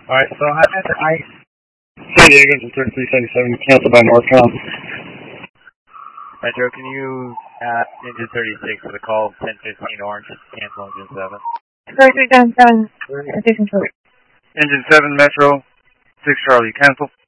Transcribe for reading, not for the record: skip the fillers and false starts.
Alright, so I had the ICE San Diego's in 3377 canceled by Northcom. Metro, can you engine 36 for the call 1015 Orange, cancel engine 7. 3377, station 2. Engine 7 Metro, 6 Charlie, cancel.